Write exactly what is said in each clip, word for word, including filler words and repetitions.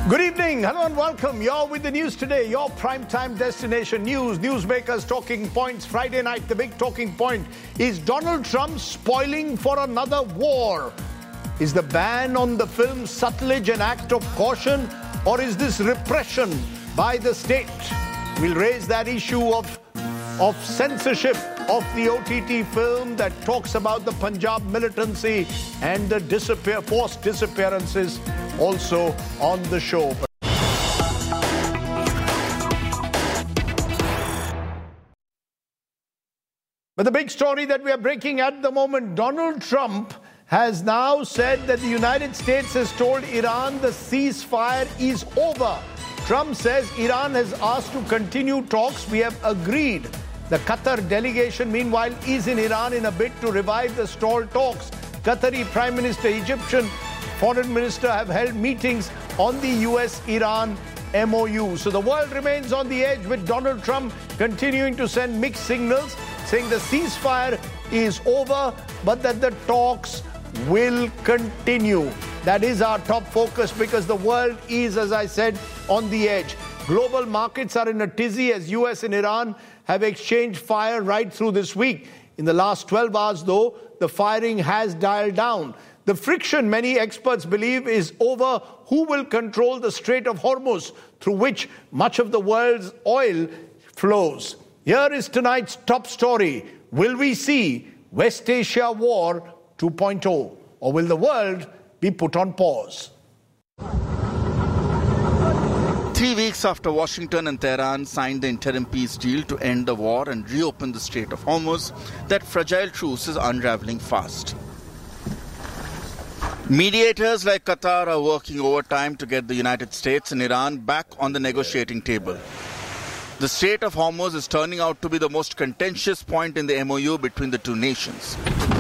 Good evening. Hello and welcome. You're with the news today, your primetime destination news. Newsmakers talking points. Friday night, the big talking point is Donald Trump spoiling for another war. Is the ban on the film Satluj an act of caution, or is this repression by the state? We'll raise that issue of, of censorship of the O T T film that talks about the Punjab militancy and the disappear, forced disappearances also on the show. But the big story that we are breaking at the moment, Donald Trump has now said that the United States has told Iran the ceasefire is over. Trump says Iran has asked to continue talks. We have agreed. The Qatar delegation, meanwhile, is in Iran in a bid to revive the stalled talks. Qatari Prime Minister, Egyptian Foreign Minister have held meetings on the U S Iran M O U. So the world remains on the edge with Donald Trump continuing to send mixed signals, saying the ceasefire is over, but that the talks will continue. That is our top focus because the world is, as I said, on the edge. Global markets are in a tizzy as U S and Iran have exchanged fire right through this week. In the last twelve hours, though, the firing has dialed down. The friction, many experts believe, is over who will control the Strait of Hormuz, through which much of the world's oil flows. Here is tonight's top story. Will we see West Asia War two point oh, or will the world be put on pause? Three weeks after Washington and Tehran signed the interim peace deal to end the war and reopen the Strait of Hormuz, that fragile truce is unraveling fast. Mediators like Qatar are working overtime to get the United States and Iran back on the negotiating table. The Strait of Hormuz is turning out to be the most contentious point in the M O U between the two nations.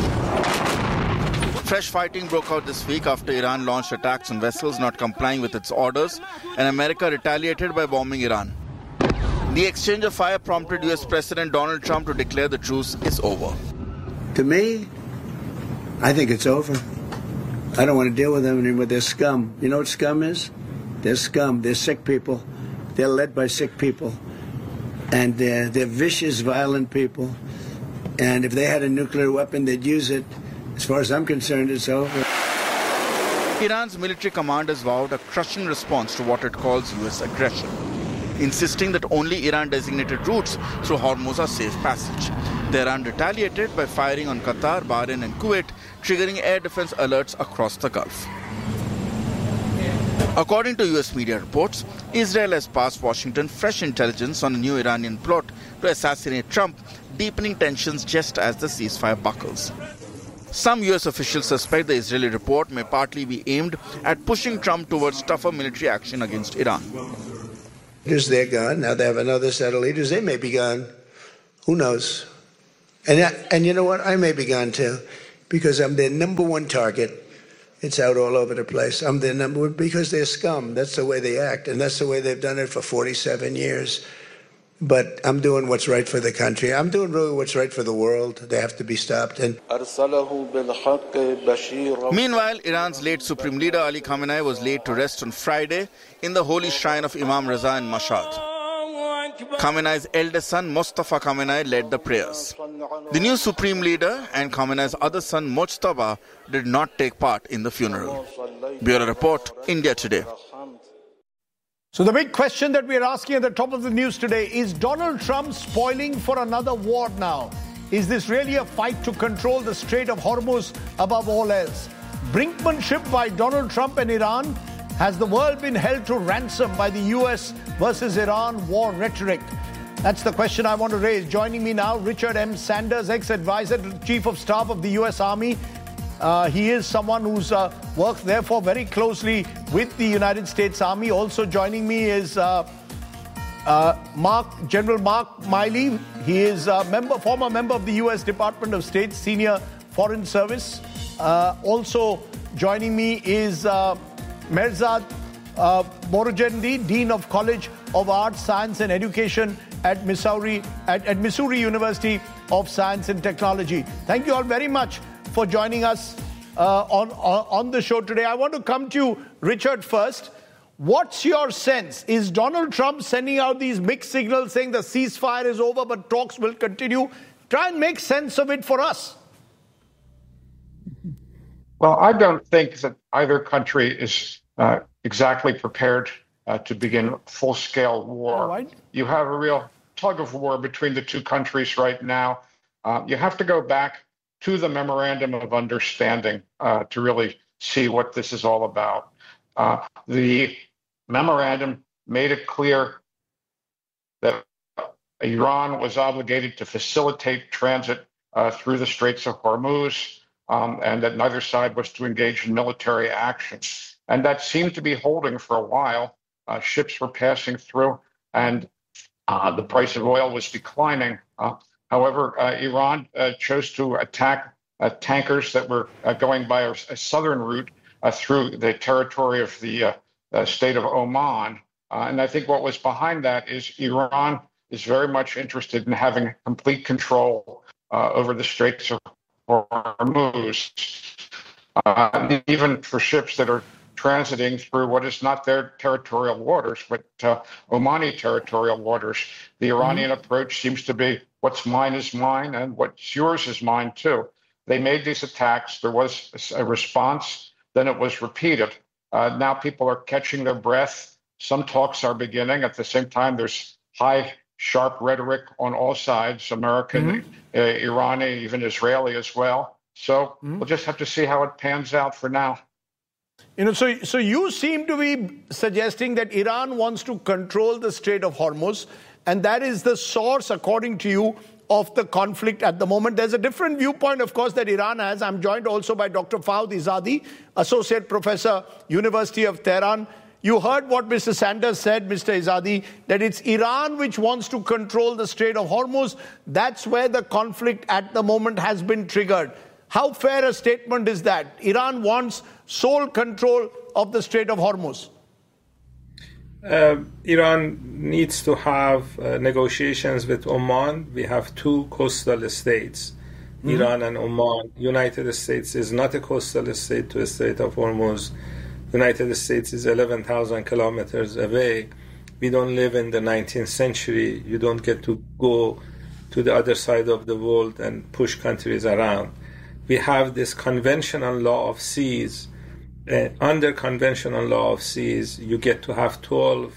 Fresh fighting broke out this week after Iran launched attacks on vessels not complying with its orders, and America retaliated by bombing Iran. The exchange of fire prompted U S President Donald Trump to declare the truce is over. To me, I think it's over. I don't want to deal with them anymore. They're scum. You know what scum is? They're scum. They're sick people. They're led by sick people. And they're, they're vicious, violent people. And if they had a nuclear weapon, they'd use it. As far as I'm concerned, it's over. Iran's military command has vowed a crushing response to what it calls U S aggression, insisting that only Iran-designated routes through Hormuz are safe passage. Tehran retaliated by firing on Qatar, Bahrain and Kuwait, triggering air defense alerts across the Gulf. According to U S media reports, Israel has passed Washington fresh intelligence on a new Iranian plot to assassinate Trump, deepening tensions just as the ceasefire buckles. Some U S officials suspect the Israeli report may partly be aimed at pushing Trump towards tougher military action against Iran. Leaders, they're gone. Now they have another set of leaders. They may be gone. Who knows? And, and you know what? I may be gone too, because I'm their number one target. It's out all over the place. I'm their number one because they're scum. That's the way they act, and that's the way they've done it for forty-seven years. But I'm doing what's right for the country. I'm doing really what's right for the world. They have to be stopped. And meanwhile, Iran's late Supreme Leader Ali Khamenei was laid to rest on Friday in the holy shrine of Imam Raza in Mashhad. Khamenei's eldest son, Mustafa Khamenei, led the prayers. The new Supreme Leader and Khamenei's other son, Mojtaba, did not take part in the funeral. Bureau Report, India Today. So the big question that we are asking at the top of the news today is Donald Trump spoiling for another war now? Is this really a fight to control the Strait of Hormuz above all else? Brinkmanship by Donald Trump and Iran? Has the world been held to ransom by the U S versus Iran war rhetoric? That's the question I want to raise. Joining me now, Richard M. Sanders, ex-advisor to the Chief of Staff of the U S Army. Uh, he is someone who's uh, worked, therefore, very closely with the United States Army. Also joining me is uh, uh, Mark, General Mark Milley. He is a member, former member of the U S Department of State, Senior Foreign Service. Uh, also joining me is uh, Mirzad uh, Morojendi, Dean of College of Arts, Science and Education at Missouri, at, at Missouri University of Science and Technology. Thank you all very much for joining us uh, on, on, on the show today. I want to come to you, Richard, first. What's your sense? Is Donald Trump sending out these mixed signals saying the ceasefire is over but talks will continue? Try and make sense of it for us. Well, I don't think that either country is uh, exactly prepared uh, to begin full-scale war. Right. You have a real tug of war between the two countries right now. Uh, you have to go back to the Memorandum of Understanding uh, to really see what this is all about. Uh, the memorandum made it clear that Iran was obligated to facilitate transit uh, through the Straits of Hormuz, um, and that neither side was to engage in military action. And that seemed to be holding for a while. Uh, ships were passing through, and uh, the price of oil was declining. Uh, however, uh, Iran uh, chose to attack uh, tankers that were uh, going by a, a southern route uh, through the territory of the uh, uh, state of Oman. Uh, and I think what was behind that is Iran is very much interested in having complete control uh, over the Straits of Hormuz, uh, even for ships that are transiting through what is not their territorial waters, but uh, Omani territorial waters. The Iranian mm-hmm. approach seems to be what's mine is mine and what's yours is mine too. They made these attacks. There was a response. Then it was repeated. Uh, now people are catching their breath. Some talks are beginning. At the same time, there's high, sharp rhetoric on all sides, American, mm-hmm. uh, Iranian, even Israeli as well. So mm-hmm. we'll just have to see how it pans out for now. You know, so, so you seem to be suggesting that Iran wants to control the Strait of Hormuz, and that is the source, according to you, of the conflict at the moment. There's a different viewpoint, of course, that Iran has. I'm joined also by Doctor Fawad Izadi, Associate Professor, University of Tehran. You heard what Mister Sanders said, Mister Izadi, that it's Iran which wants to control the Strait of Hormuz. That's where the conflict at the moment has been triggered. How fair a statement is that? Iran wants sole control of the Strait of Hormuz. Uh, Iran needs to have uh, negotiations with Oman. We have two coastal states, mm-hmm. Iran and Oman. United States is not a coastal state to the Strait of Hormuz. United States is eleven thousand kilometers away. We don't live in the nineteenth century. You don't get to go to the other side of the world and push countries around. We have this conventional law of seas. Uh, under conventional law of seas, you get to have twelve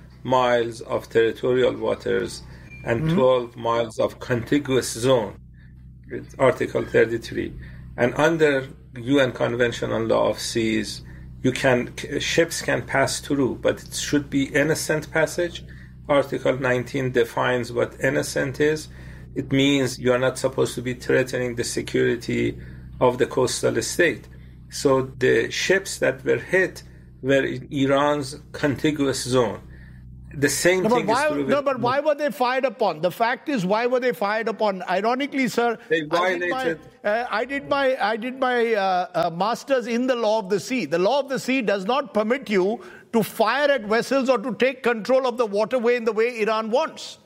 miles of territorial waters and mm-hmm. twelve miles of contiguous zone. It's Article thirty-three. And under U N conventional law of seas, you can ships can pass through, but it should be innocent passage. Article nineteen defines what innocent is. It means you are not supposed to be threatening the security of the coastal state. So the ships that were hit were in Iran's contiguous zone. The same no, thing why, is true. No, but why were they fired upon? The fact is, why were they fired upon? Ironically, sir, they violated. I did my, uh, I did my, I did my uh, uh, master's in the law of the sea. The law of the sea does not permit you to fire at vessels or to take control of the waterway in the way Iran wants.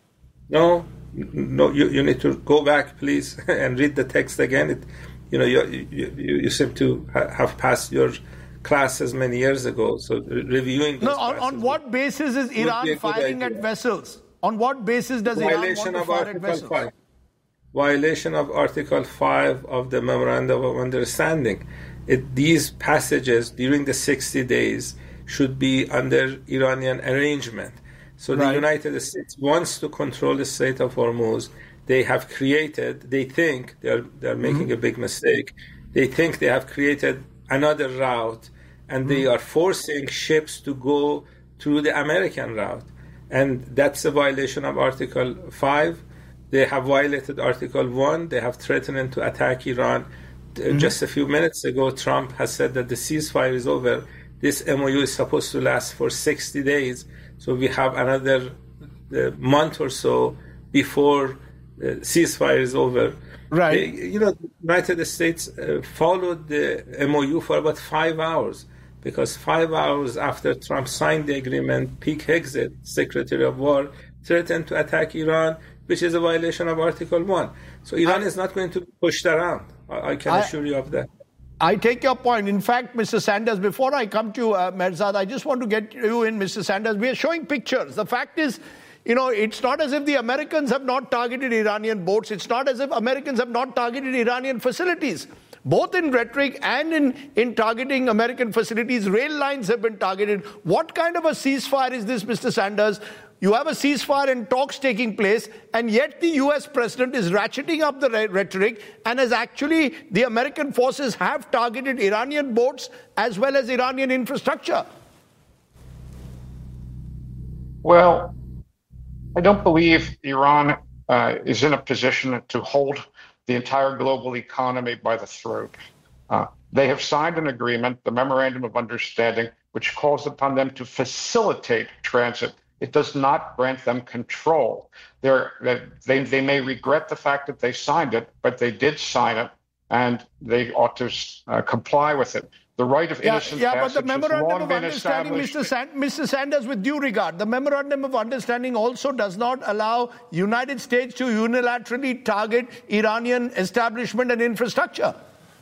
No, no, you, you need to go back, please, and read the text again. It, you know, you, you, you seem to have passed your classes many years ago, so reviewing those No, on, on what basis is Iran firing at vessels? On what basis does Violation Iran want to fire of at vessels? five. Violation of Article five of the Memorandum of Understanding. It, these passages during the sixty days should be under Iranian arrangement. So the right. United States wants to control the Strait of Hormuz. They have created, they think, they're, they're making mm-hmm. a big mistake, they think they have created another route, and mm-hmm. they are forcing ships to go through the American route. And that's a violation of Article five. They have violated Article one. They have threatened to attack Iran. Mm-hmm. Just a few minutes ago, Trump has said that the ceasefire is over. This M O U is supposed to last for sixty days. So we have another uh, month or so before the ceasefire is over. Right. They, you know, the United States uh, followed the M O U for about five hours because five hours after Trump signed the agreement, Pete Hegseth, Secretary of War, threatened to attack Iran, which is a violation of Article one. So Iran I, is not going to be pushed around. I, I can I, assure you of that. I take your point. In fact, Mister Sanders, before I come to you, uh, Mehrzad, I just want to get you in, Mister Sanders. We are showing pictures. The fact is, you know, it's not as if the Americans have not targeted Iranian boats. It's not as if Americans have not targeted Iranian facilities. Both in rhetoric and in, in targeting American facilities, rail lines have been targeted. What kind of a ceasefire is this, Mister Sanders? You have a ceasefire and talks taking place, and yet the U S president is ratcheting up the re- rhetoric and has actually, the American forces have targeted Iranian boats as well as Iranian infrastructure. Well, I don't believe Iran uh, is in a position to hold the entire global economy by the throat. Uh, they have signed an agreement, the Memorandum of Understanding, which calls upon them to facilitate transit. It does not grant them control. They're, they, they may regret the fact that they signed it, but they did sign it, and they ought to uh, comply with it. The right of innocent yeah, yeah, passage but the memorandum has long of been understanding, established. Mister San- Mister Sanders, with due regard, the memorandum of understanding also does not allow United States to unilaterally target Iranian establishment and infrastructure.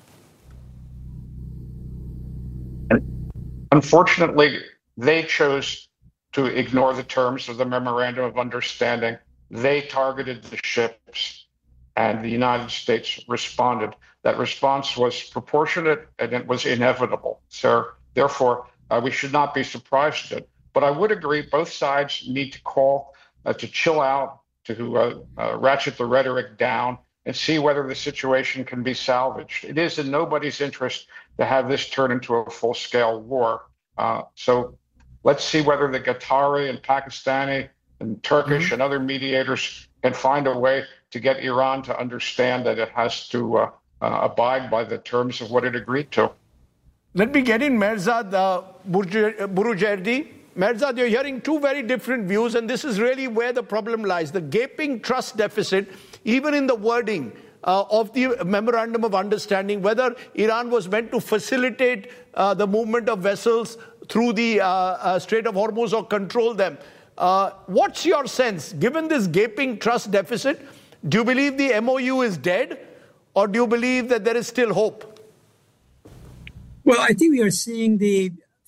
Unfortunately, they chose to ignore the terms of the memorandum of understanding. They targeted the ships, and the United States responded. That response was proportionate and it was inevitable. So therefore, uh, we should not be surprised at it. But I would agree both sides need to call uh, to chill out, to uh, uh, ratchet the rhetoric down, and see whether the situation can be salvaged. It is in nobody's interest to have this turn into a full-scale war. Uh, so let's see whether the Qatari and Pakistani and Turkish mm-hmm. and other mediators can find a way to get Iran to understand that it has to uh, uh, abide by the terms of what it agreed to. Let me get in Mehrzad uh, Burujerdi. Mehrzad, you're hearing two very different views, and this is really where the problem lies. The gaping trust deficit, even in the wording uh, of the Memorandum of Understanding, whether Iran was meant to facilitate uh, the movement of vessels through the uh, uh, Strait of Hormuz or control them. Uh, what's your sense? Given this gaping trust deficit, do you believe the M O U is dead, or do you believe that there is still hope? Well, I think we are seeing the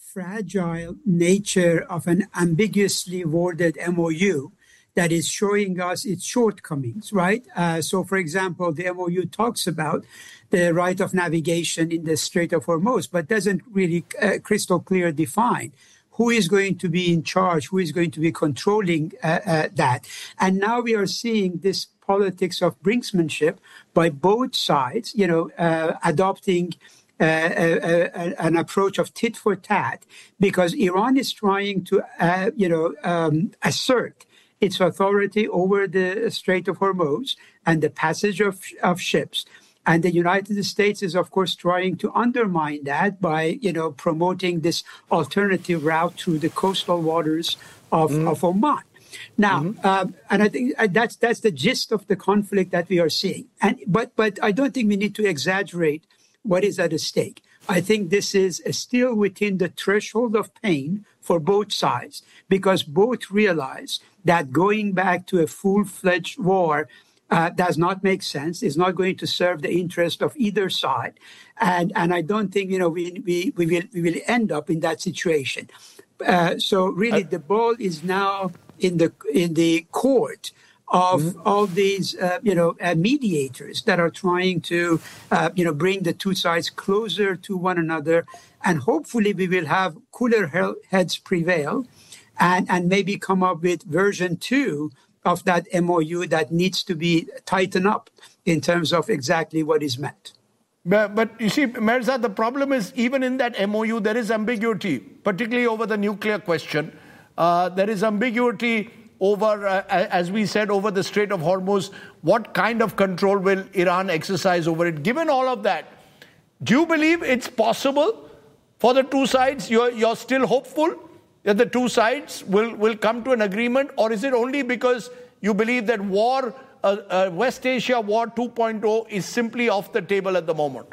fragile nature of an ambiguously worded M O U that is showing us its shortcomings, right? Uh, so, for example, the M O U talks about the right of navigation in the Strait of Hormuz, but doesn't really uh, crystal clear define who is going to be in charge, who is going to be controlling uh, uh, that. And now we are seeing this politics of brinksmanship by both sides, you know, uh, adopting uh, a, a, an approach of tit for tat, because Iran is trying to, uh, you know, um, assert its authority over the Strait of Hormuz and the passage of, of ships. And the United States is, of course, trying to undermine that by, you know, promoting this alternative route through the coastal waters of, mm. of Oman. Now, mm-hmm. um, and I think that's that's the gist of the conflict that we are seeing. And but but I don't think we need to exaggerate what is at stake. I think this is still within the threshold of pain for both sides, because both realize that going back to a full-fledged war Uh, does not make sense, is not going to serve the interest of either side. And and I don't think, you know, we we, we will we will end up in that situation. Uh, so really the ball is now in the in the court of mm-hmm. all these, uh, you know, uh, mediators that are trying to, uh, you know, bring the two sides closer to one another. And hopefully we will have cooler heads prevail and, and maybe come up with version two of that M O U that needs to be tightened up in terms of exactly what is meant. But, but you see, Mehrzad, the problem is even in that M O U, there is ambiguity, particularly over the nuclear question. Uh, there is ambiguity over, uh, as we said, over the Strait of Hormuz. What kind of control will Iran exercise over it? Given all of that, do you believe it's possible for the two sides? You're, you're still hopeful that the two sides will, will come to an agreement? Or is it only because you believe that war, uh, uh, West Asia War two point oh is simply off the table at the moment?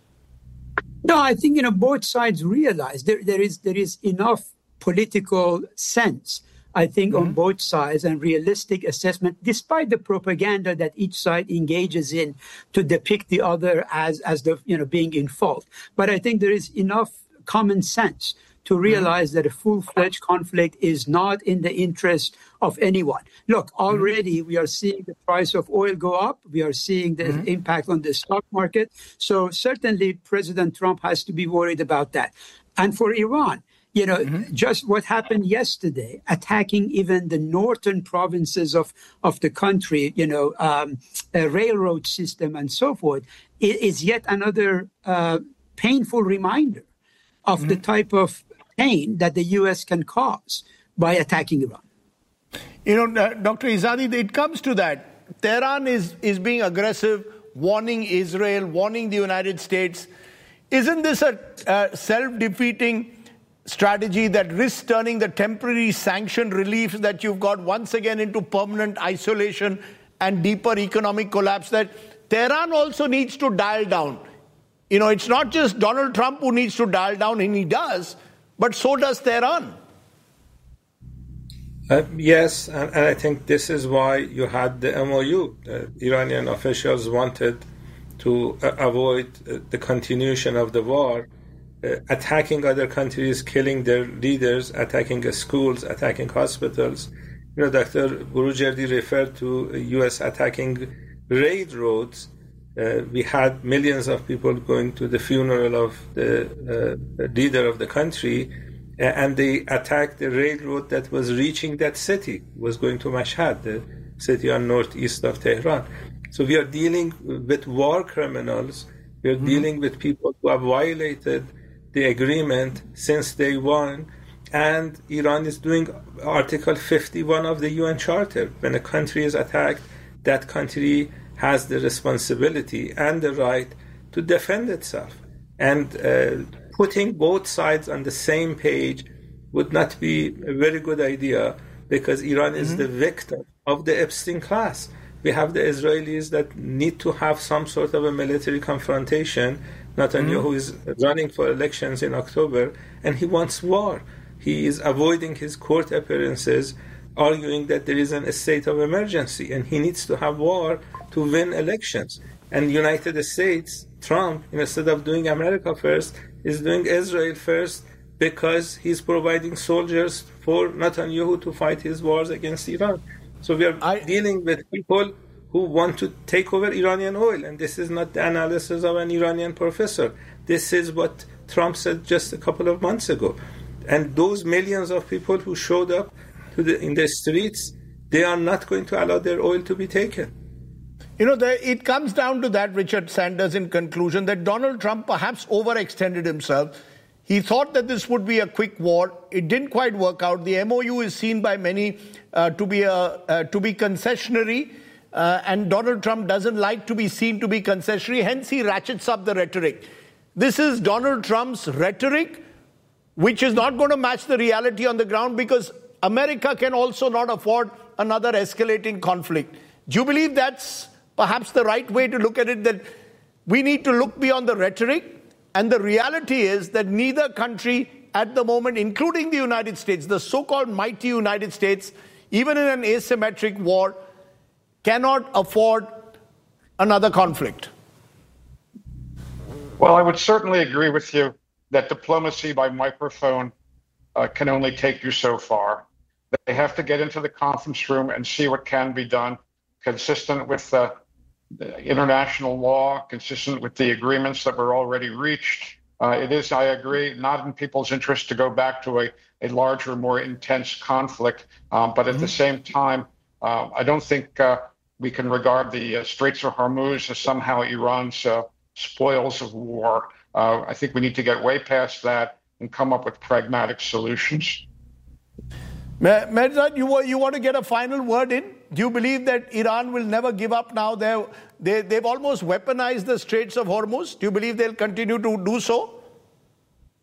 No, I think, you know, both sides realize there, there is there is enough political sense I think, Mm-hmm. on both sides, and realistic assessment, despite the propaganda that each side engages in to depict the other as, as the, you know, being in fault. But I think there is enough common sense to realize mm-hmm. that a full-fledged conflict is not in the interest of anyone. Look, already mm-hmm. we are seeing the price of oil go up. We are seeing the mm-hmm. impact on the stock market. So certainly President Trump has to be worried about that. And for Iran, you know, mm-hmm. just what happened yesterday, attacking even the northern provinces of, of the country, you know, um, a railroad system and so forth, is yet another uh, painful reminder of mm-hmm. the type of pain that the U S can cause by attacking Iran. You know, uh, Doctor Izadi, it comes to that. Tehran is, is being aggressive, warning Israel, warning the United States. Isn't this a uh, self-defeating strategy that risks turning the temporary sanction relief that you've got once again into permanent isolation and deeper economic collapse, that Tehran also needs to dial down? You know, it's not just Donald Trump who needs to dial down, and he does, but so does Tehran. Uh, yes, and, and I think this is why you had the M O U. Uh, Iranian officials wanted to uh, avoid uh, the continuation of the war, uh, attacking other countries, killing their leaders, attacking uh, schools, attacking hospitals. You know, Doctor Burujerdi referred to U S attacking railroads. Uh, we had millions of people going to the funeral of the, uh, the leader of the country, uh, and they attacked the railroad that was reaching that city, was going to Mashhad, the city on northeast of Tehran. So we are dealing with war criminals. We are mm-hmm. dealing with people who have violated the agreement since day one. And Iran is doing Article fifty-one of the U N Charter. When a country is attacked, that country has the responsibility and the right to defend itself. And uh, putting both sides on the same page would not be a very good idea, because Iran mm-hmm. is the victim of the Epstein class. We have the Israelis that need to have some sort of a military confrontation. Netanyahu mm-hmm. is running for elections in October, and he wants war. He is avoiding his court appearances, arguing that there is an, a state of emergency, and he needs to have war to win elections. And United States, Trump, instead of doing America first, is doing Israel first, because he's providing soldiers for Netanyahu to fight his wars against Iran. So we are I, dealing with people who want to take over Iranian oil, and this is not the analysis of an Iranian professor. This is what Trump said just a couple of months ago. And those millions of people who showed up to the, in the streets, they are not going to allow their oil to be taken. You know, the, it comes down to that, Richard Sanders, in conclusion, that Donald Trump perhaps overextended himself. He thought that this would be a quick war. It didn't quite work out. The M O U is seen by many uh, to be a, uh, to be concessionary, uh, and Donald Trump doesn't like to be seen to be concessionary. Hence, he ratchets up the rhetoric. This is Donald Trump's rhetoric, which is not going to match the reality on the ground, because America can also not afford another escalating conflict. Do you believe that's perhaps the right way to look at it, that we need to look beyond the rhetoric? And the reality is that neither country at the moment, including the United States, the so-called mighty United States, even in an asymmetric war, cannot afford another conflict. Well, I would certainly agree with you that diplomacy by microphone uh, can only take you so far. They have to get into the conference room and see what can be done, consistent with uh, the international law, consistent with the agreements that were already reached. Uh, it is, I agree, not in people's interest to go back to a, a larger, more intense conflict. Um, but at mm-hmm. the same time, uh, I don't think uh, we can regard the uh, Straits of Hormuz as somehow Iran's uh, spoils of war. Uh, I think we need to get way past that and come up with pragmatic solutions. Mehrdad, you, you want to get a final word in? Do you believe that Iran will never give up now? They're, they, they've almost weaponized the Straits of Hormuz. Do you believe they'll continue to do so?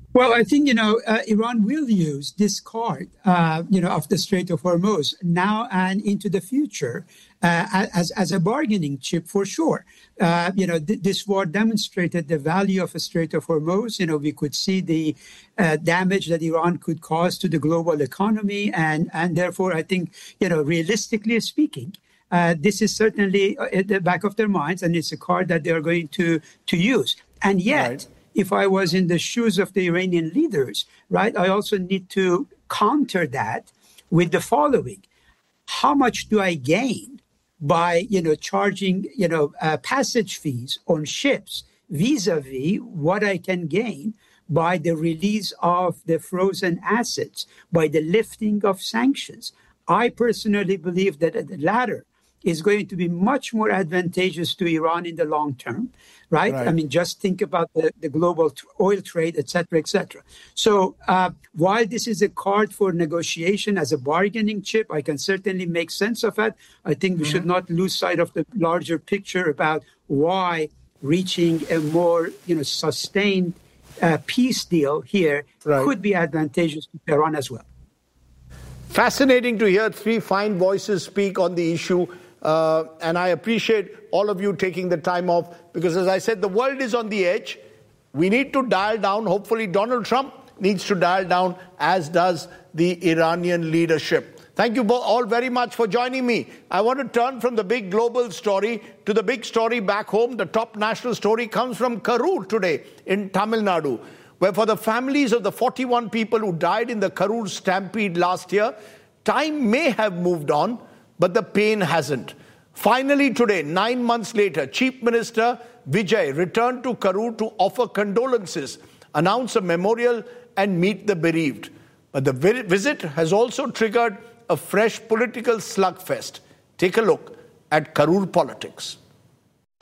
Well, I think, you know, uh, Iran will use this card, uh, you know, of the Strait of Hormuz now and into the future uh, as, as a bargaining chip for sure. Uh, you know, th- this war demonstrated the value of the Strait of Hormuz. You know, we could see the uh, damage that Iran could cause to the global economy. And, and therefore, I think, you know, realistically speaking, uh, this is certainly at the back of their minds, and it's a card that they're going to, to use. And yet, right. If I was in the shoes of the Iranian leaders, right, I also need to counter that with the following. How much do I gain by, you know, charging, you know, uh, passage fees on ships vis-a-vis what I can gain by the release of the frozen assets, by the lifting of sanctions? I personally believe that the latter is going to be much more advantageous to Iran in the long term, right? right. I mean, just think about the, the global t- oil trade, et cetera, et cetera. So uh, while this is a card for negotiation as a bargaining chip, I can certainly make sense of it. I think we mm-hmm. should not lose sight of the larger picture about why reaching a more, you know, sustained uh, peace deal here right. could be advantageous to Iran as well. Fascinating to hear three fine voices speak on the issue. Uh, and I appreciate all of you taking the time off because, as I said, the world is on the edge. We need to dial down. Hopefully, Donald Trump needs to dial down, as does the Iranian leadership. Thank you all very much for joining me. I want to turn from the big global story to the big story back home. The top national story comes from Karur today in Tamil Nadu, where for the families of the forty-one people who died in the Karur stampede last year, time may have moved on, but the pain hasn't. Finally today, nine months later, Chief Minister Vijay returned to Karur to offer condolences, announce a memorial and meet the bereaved. But the visit has also triggered a fresh political slugfest. Take a look at Karur politics.